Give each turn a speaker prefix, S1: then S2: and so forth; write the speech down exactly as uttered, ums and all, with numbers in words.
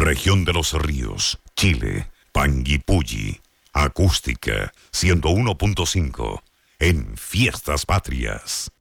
S1: Región de los Ríos, Chile, Panguipulli, Acústica ciento uno punto cinco en Fiestas Patrias.